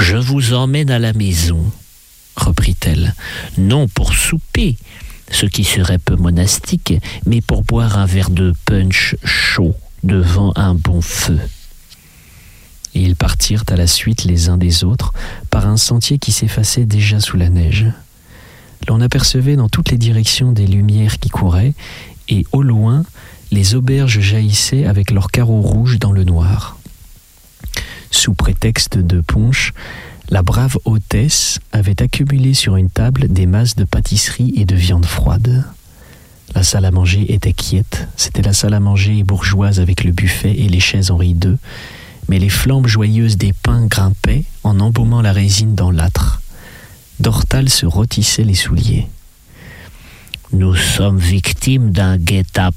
Je vous emmène à la maison, reprit-elle, non pour souper, ce qui serait peu monastique, mais pour boire un verre de punch chaud devant un bon feu. Et ils partirent à la suite les uns des autres par un sentier qui s'effaçait déjà sous la neige. L'on apercevait dans toutes les directions des lumières qui couraient, et au loin, les auberges jaillissaient avec leurs carreaux rouges dans le noir. Sous prétexte de punch, la brave hôtesse avait accumulé sur une table des masses de pâtisserie et de viande froide. La salle à manger était quiète, c'était la salle à manger bourgeoise avec le buffet et les chaises Henri II, mais les flammes joyeuses des pains grimpaient en embaumant la résine dans l'âtre. Dortal se rôtissait les souliers. « Nous sommes victimes d'un guet-apens »,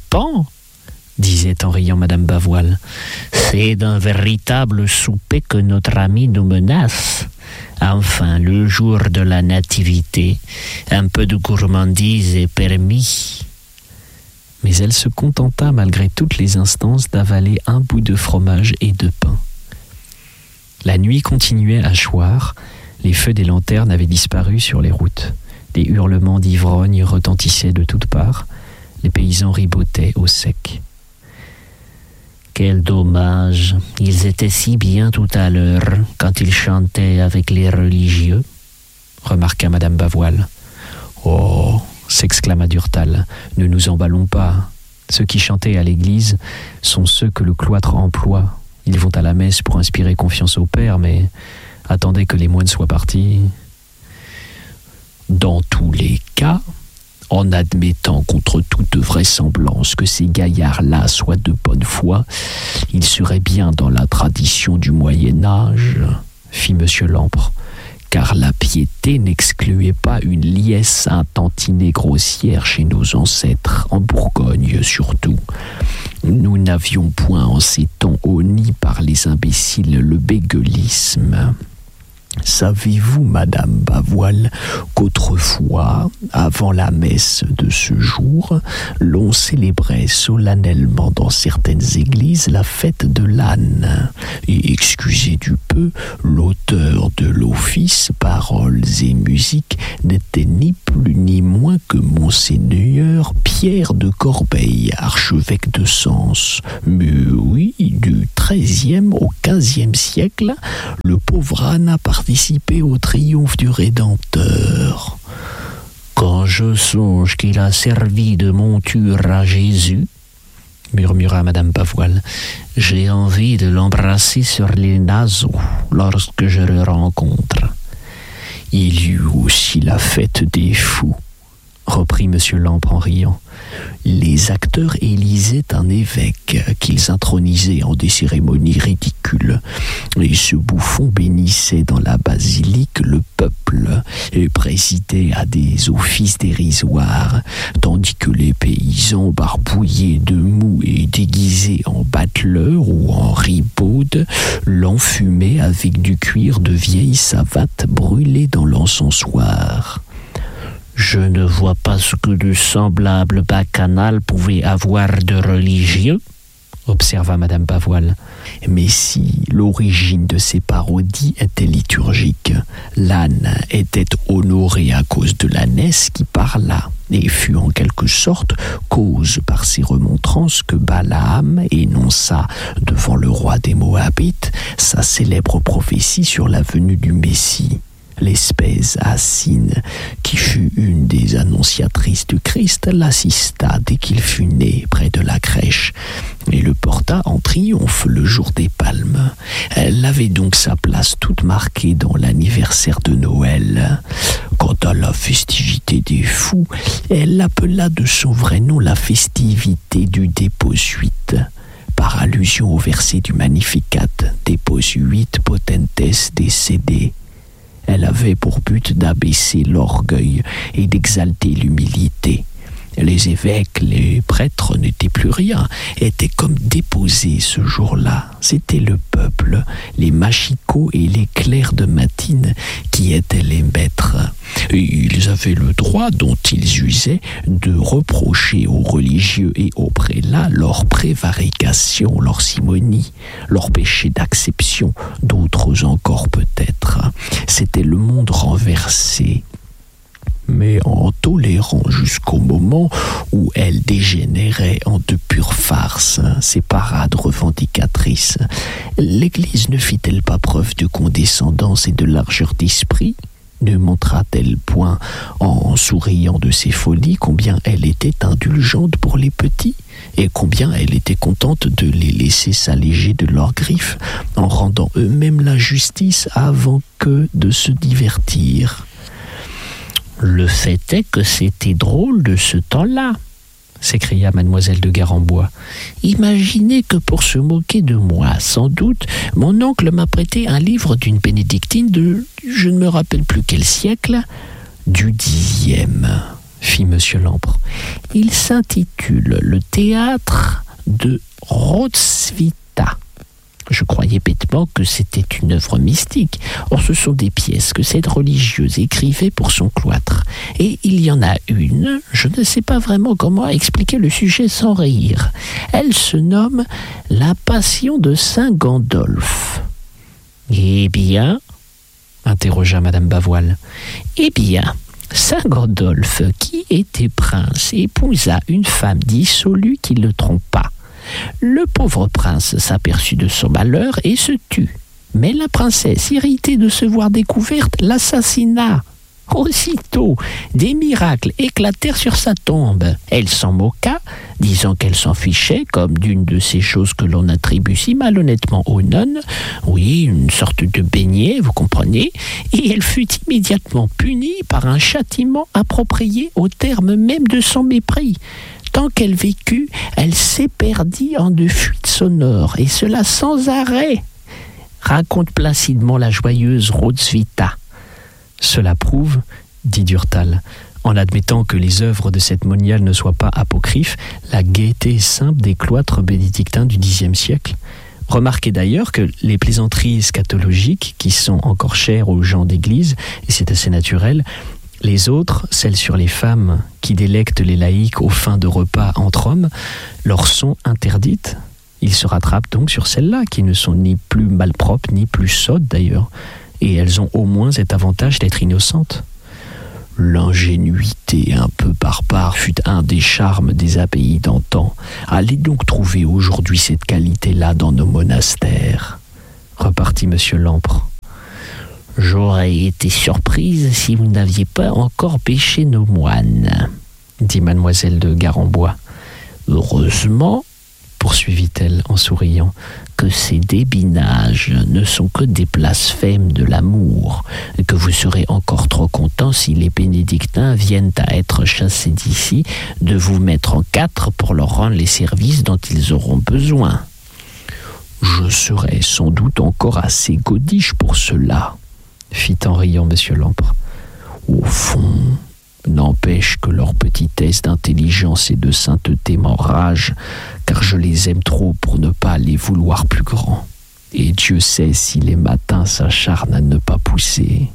disait en riant Madame Bavoil. « C'est d'un véritable souper que notre ami nous menace. Enfin, le jour de la nativité, un peu de gourmandise est permis. » Mais elle se contenta malgré toutes les instances d'avaler un bout de fromage et de pain. La nuit continuait à choir, les feux des lanternes avaient disparu sur les routes, des hurlements d'ivrognes retentissaient de toutes parts, les paysans ribotaient au sec. « Quel dommage, ils étaient si bien tout à l'heure quand ils chantaient avec les religieux », remarqua Madame Bavoil. « Oh !» s'exclama Durtal, « ne nous emballons pas. Ceux qui chantaient à l'église sont ceux que le cloître emploie. Ils vont à la messe pour inspirer confiance au Père, mais attendez que les moines soient partis. » Dans tous les cas, en admettant contre toute vraisemblance que ces gaillards-là soient de bonne foi, ils seraient bien dans la tradition du Moyen-Âge, fit Monsieur Lampre, car la piété n'excluait pas une liesse intentinée grossière chez nos ancêtres, en Bourgogne surtout. Nous n'avions point en ces temps honni par les imbéciles le bégueulisme. Savez-vous, Madame Bavoil, qu'autrefois, avant la messe de ce jour, l'on célébrait solennellement dans certaines églises la fête de l'âne, et excusez du peu, l'auteur de l'office, paroles et musique n'était ni plus ni moins que Monseigneur Pierre de Corbeil, archevêque de Sens. Mais oui, du XIIIe au XVe siècle, le pauvre âne a participé au triomphe du Rédempteur. Quand je songe qu'il a servi de monture à Jésus, murmura Madame Bavoil, j'ai envie de l'embrasser sur les naseaux lorsque je le rencontre. Il y eut aussi la fête des fous, reprit Monsieur Lampre en riant. Les acteurs élisaient un évêque qu'ils intronisaient en des cérémonies ridicules, et ce bouffon bénissait dans la basilique le peuple et présidait à des offices dérisoires, tandis que les paysans barbouillés de mou et déguisés en bateleurs ou en ribaudes l'enfumaient avec du cuir de vieille savate brûlée dans l'encensoir. Je ne vois pas ce que de semblable bacchanal pouvait avoir de religieux, observa Madame Bavoil. Mais si l'origine de ces parodies était liturgique, l'âne était honoré à cause de l'ânesse qui parla, et fut en quelque sorte cause par ses remontrances que Balaam énonça devant le roi des Moabites sa célèbre prophétie sur la venue du Messie. L'espèce Assine, qui fut une des annonciatrices du Christ, l'assista dès qu'il fut né près de la crèche et le porta en triomphe le jour des Palmes. Elle avait donc sa place toute marquée dans l'anniversaire de Noël. Quant à la festivité des fous, elle l'appela de son vrai nom la festivité du Déposuit, par allusion au verset du Magnificat, Déposuit potentes décédés. Elle avait pour but d'abaisser l'orgueil et d'exalter l'humilité. Les évêques, les prêtres n'étaient plus rien, étaient comme déposés ce jour-là. C'était le peuple, les machicots et les clercs de matine qui étaient les maîtres. Et ils avaient le droit dont ils usaient de reprocher aux religieux et aux prélats leur prévarication, leur simonie, leur péché d'acception, d'autres encore peut-être. C'était le monde renversé, mais en tolérant jusqu'au moment où elle dégénérait en de pures farces, ces parades revendicatrices. L'Église ne fit-elle pas preuve de condescendance et de largeur d'esprit ? Ne montra-t-elle point, en souriant de ses folies, combien elle était indulgente pour les petits, et combien elle était contente de les laisser s'alléger de leurs griffes, en rendant eux-mêmes la justice avant que de se divertir ? Le fait est que c'était drôle de ce temps-là, s'écria mademoiselle de Garembois. Imaginez que pour se moquer de moi, sans doute, mon oncle m'a prêté un livre d'une bénédictine de, je ne me rappelle plus quel siècle, du 10e, fit monsieur Lampre. Il s'intitule « Le théâtre de Roswitha ». Je croyais bêtement que c'était une œuvre mystique. Or, ce sont des pièces que cette religieuse écrivait pour son cloître. Et il y en a une, je ne sais pas vraiment comment expliquer le sujet sans rire. Elle se nomme « La Passion de Saint Gandolphe ». Eh bien, interrogea madame Bavoil. Eh bien, Saint Gandolphe, qui était prince, épousa une femme dissolue qui le trompa. Le pauvre prince s'aperçut de son malheur et se tut. Mais la princesse, irritée de se voir découverte, l'assassina. Aussitôt, des miracles éclatèrent sur sa tombe. Elle s'en moqua, disant qu'elle s'en fichait, comme d'une de ces choses que l'on attribue si malhonnêtement aux nonnes. Oui, une sorte de beignet, vous comprenez. Et elle fut immédiatement punie par un châtiment approprié au terme même de son mépris. Tant qu'elle vécut, elle s'éperdit en de fuites sonores, et cela sans arrêt, raconte placidement la joyeuse Roswitha. Cela prouve, dit Durtal, en admettant que les œuvres de cette moniale ne soient pas apocryphes, la gaieté simple des cloîtres bénédictins du Xe siècle. Remarquez d'ailleurs que les plaisanteries scatologiques, qui sont encore chères aux gens d'église, et c'est assez naturel, les autres, celles sur les femmes qui délectent les laïcs aux fins de repas entre hommes, leur sont interdites. Ils se rattrapent donc sur celles-là, qui ne sont ni plus malpropres, ni plus sottes d'ailleurs. Et elles ont au moins cet avantage d'être innocentes. L'ingénuité un peu barbare fut un des charmes des abbayes d'antan. Allez donc trouver aujourd'hui cette qualité-là dans nos monastères, repartit monsieur Lampre. J'aurais été surprise si vous n'aviez pas encore pêché nos moines, dit mademoiselle de Garembois. Heureusement, poursuivit-elle en souriant, que ces débinages ne sont que des blasphèmes de l'amour, et que vous serez encore trop content si les bénédictins viennent à être chassés d'ici, de vous mettre en 4 pour leur rendre les services dont ils auront besoin. Je serai sans doute encore assez godiche pour cela, fit en riant monsieur Lampre. Au fond, n'empêche que leur petitesse d'intelligence et de sainteté m'enrage, car je les aime trop pour ne pas les vouloir plus grands. Et Dieu sait si les matins s'acharnent à ne pas pousser.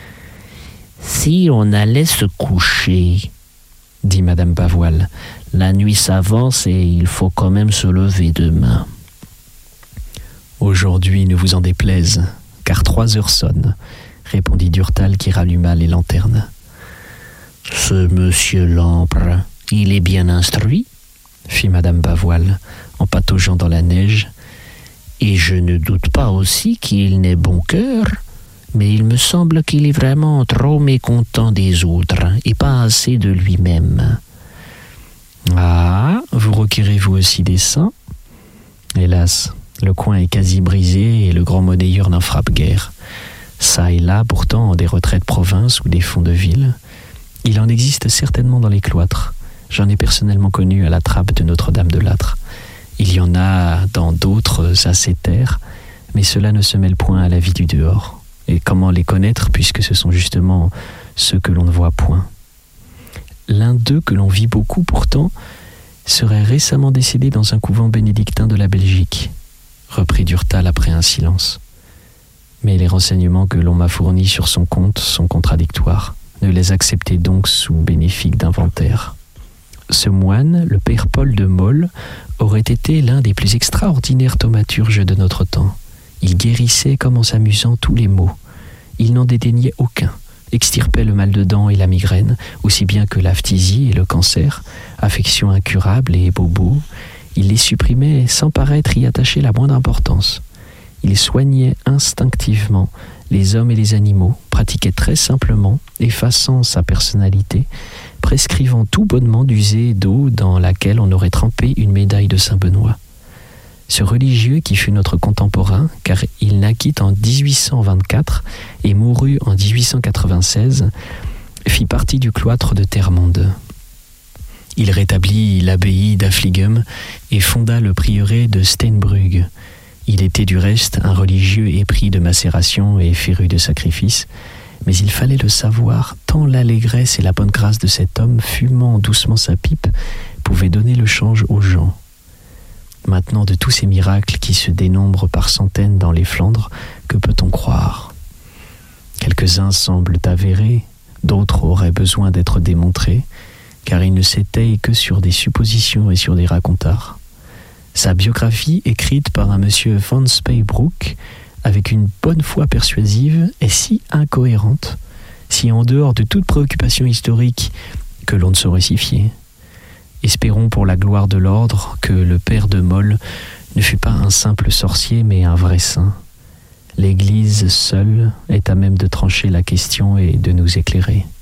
Si on allait se coucher, dit madame Bavoil, la nuit s'avance et il faut quand même se lever demain. Aujourd'hui, ne vous en déplaise, car 3 heures sonnent, répondit Durtal qui ralluma les lanternes. Ce monsieur Lampre, il est bien instruit, fit madame Bavoil, en pataugeant dans la neige, et je ne doute pas aussi qu'il n'ait bon cœur, mais il me semble qu'il est vraiment trop mécontent des autres, et pas assez de lui-même. Ah, vous requérez vous aussi des saints ? Hélas, le coin est quasi brisé et le grand monnayeur n'en frappe guère. Ça et là, pourtant, en des retraites provinces ou des fonds de ville, il en existe certainement dans les cloîtres. J'en ai personnellement connu à la trappe de Notre-Dame de Lattre. Il y en a dans d'autres ascétaires, mais cela ne se mêle point à la vie du dehors. Et comment les connaître, puisque ce sont justement ceux que l'on ne voit point. L'un d'eux, que l'on vit beaucoup pourtant, serait récemment décédé dans un couvent bénédictin de la Belgique, reprit Durtal après un silence. Mais les renseignements que l'on m'a fournis sur son compte sont contradictoires. Ne les acceptez donc sous bénéfice d'inventaire. Ce moine, le père Paul de Molles, aurait été l'un des plus extraordinaires thaumaturges de notre temps. Il guérissait comme en s'amusant tous les maux. Il n'en dédaignait aucun, extirpait le mal de dents et la migraine, aussi bien que la phtisie et le cancer, affections incurables et bobos. Il les supprimait sans paraître y attacher la moindre importance. Il soignait instinctivement les hommes et les animaux, pratiquait très simplement, effaçant sa personnalité, prescrivant tout bonnement d'user d'eau dans laquelle on aurait trempé une médaille de Saint-Benoît. Ce religieux qui fut notre contemporain, car il naquit en 1824 et mourut en 1896, fit partie du cloître de Termonde. Il rétablit l'abbaye d'Affligem et fonda le prieuré de Steinbrugge. Il était du reste un religieux épris de macération et féru de sacrifices, mais il fallait le savoir, tant l'allégresse et la bonne grâce de cet homme, fumant doucement sa pipe, pouvaient donner le change aux gens. Maintenant, de tous ces miracles qui se dénombrent par centaines dans les Flandres, que peut-on croire ? Quelques-uns semblent avérés, d'autres auraient besoin d'être démontrés, car ils ne s'étayent que sur des suppositions et sur des racontars. Sa biographie, écrite par un monsieur Van Speybroek, avec une bonne foi persuasive, est si incohérente, si en dehors de toute préoccupation historique, que l'on ne saurait s'y fier. Espérons pour la gloire de l'ordre que le père de Molles ne fut pas un simple sorcier, mais un vrai saint. L'Église seule est à même de trancher la question et de nous éclairer.